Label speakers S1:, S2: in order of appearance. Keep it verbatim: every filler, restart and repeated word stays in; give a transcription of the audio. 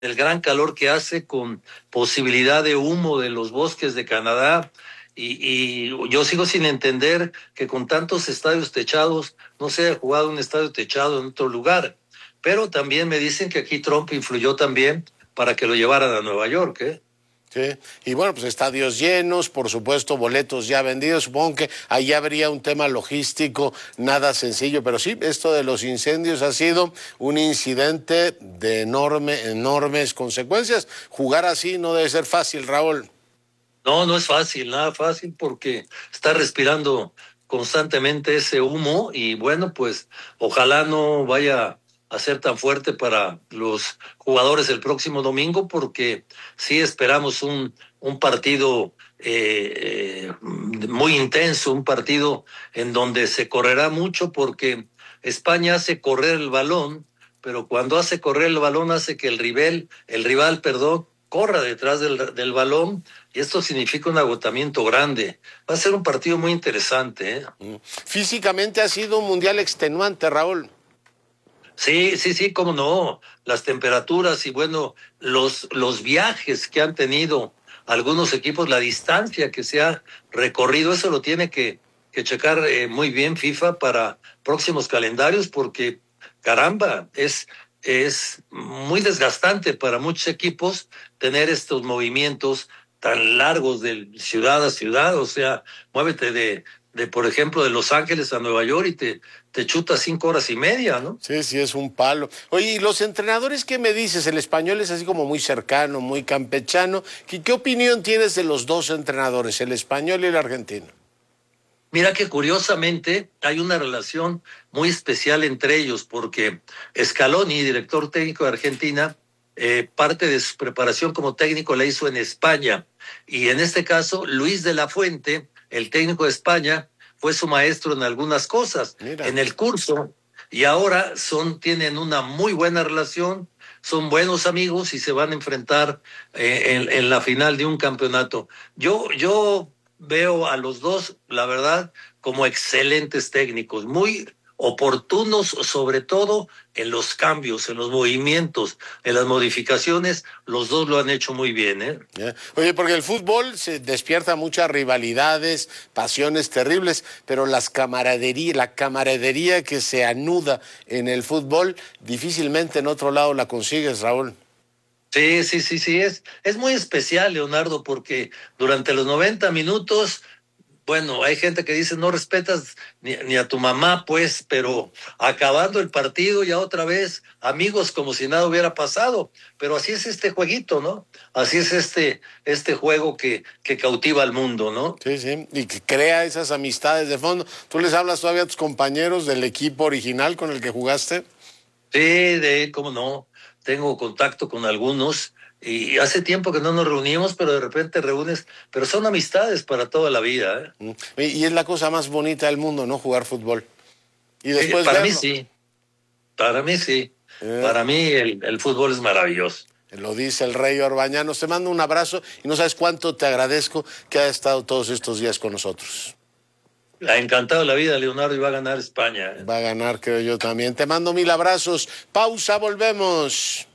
S1: el gran calor que hace con posibilidad de humo de los bosques de Canadá. Y, y yo sigo sin entender que con tantos estadios techados no se haya jugado un estadio techado en otro lugar. Pero también me dicen que aquí Trump influyó también para que lo llevaran a Nueva York, ¿eh?
S2: Sí, y bueno, pues estadios llenos, por supuesto, boletos ya vendidos. Supongo que ahí habría un tema logístico nada sencillo, pero sí, esto de los incendios ha sido un incidente de enorme, enormes consecuencias. Jugar así no debe ser fácil, Raúl.
S1: No, no es fácil, nada fácil, porque está respirando constantemente ese humo y bueno, pues ojalá no vaya a ser tan fuerte para los jugadores el próximo domingo, porque sí esperamos un, un partido eh, eh, muy intenso, un partido en donde se correrá mucho, porque España hace correr el balón, pero cuando hace correr el balón hace que el rival, el rival, perdón, corra detrás del, del balón, y esto significa un agotamiento grande. Va a ser un partido muy interesante, ¿eh?
S2: Físicamente ha sido un mundial extenuante, Raúl.
S1: Sí, sí, sí, cómo no. Las temperaturas y bueno, los, los viajes que han tenido algunos equipos, la distancia que se ha recorrido, eso lo tiene que, que checar eh, muy bien FIFA para próximos calendarios, porque caramba, es, es muy desgastante para muchos equipos tener estos movimientos tan largos de ciudad a ciudad. O sea, muévete de, de por ejemplo, de Los Ángeles a Nueva York y te, te chuta cinco horas y media, ¿no?
S2: Sí, sí, es un palo. Oye, ¿y los entrenadores qué me dices? El español es así como muy cercano, muy campechano. ¿Qué, qué opinión tienes de los dos entrenadores, el español y el argentino?
S1: Mira que curiosamente hay una relación muy especial entre ellos, porque Scaloni, director técnico de Argentina, eh, parte de su preparación como técnico la hizo en España. Y en este caso, Luis de la Fuente, el técnico de España, fue su maestro en algunas cosas,
S2: Mira.
S1: en el curso, y ahora son, tienen una muy buena relación, son buenos amigos y se van a enfrentar eh, en, en la final de un campeonato. Yo, yo veo a los dos, la verdad, como excelentes técnicos, muy oportunos, sobre todo en los cambios, en los movimientos, en las modificaciones. Los dos lo han hecho muy bien, ¿eh?
S2: Yeah. Oye, porque el fútbol se despierta muchas rivalidades, pasiones terribles, pero las camaradería, la camaradería que se anuda en el fútbol, difícilmente en otro lado la consigues, Raúl.
S1: Sí, sí, sí, sí, es, es muy especial, Leonardo, porque durante los noventa minutos, bueno, hay gente que dice no respetas ni, ni a tu mamá, pues, pero acabando el partido ya otra vez, amigos como si nada hubiera pasado. Pero así es este jueguito, ¿no? Así es este, este juego que, que cautiva al mundo, ¿no?
S2: Sí, sí, y que crea esas amistades de fondo. ¿Tú les hablas todavía a tus compañeros del equipo original con el que jugaste?
S1: Sí, de cómo no, tengo contacto con algunos. Y hace tiempo que no nos reunimos, pero de repente reúnes, pero son amistades para toda la vida, ¿eh?
S2: Y es la cosa más bonita del mundo, ¿no? Jugar fútbol. Y
S1: Eh,
S2: después
S1: para
S2: verlo.
S1: mí sí, para mí sí,
S2: Eh,
S1: para mí el, el fútbol es maravilloso.
S2: Lo dice el Rey Orbañanos. Te mando un abrazo y no sabes cuánto te agradezco que hayas estado todos estos días con nosotros.
S1: Ha encantado la vida, Leonardo, y va a ganar España, ¿eh?
S2: Va a ganar, creo yo también. Te mando mil abrazos. Pausa, volvemos.